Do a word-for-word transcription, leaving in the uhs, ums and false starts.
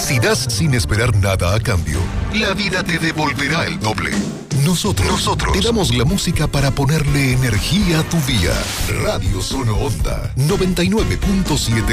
Si das sin esperar nada a cambio, la vida te devolverá el doble. Nosotros, Nosotros te damos la música para ponerle energía a tu día. Radio Sono Onda noventa y nueve punto siete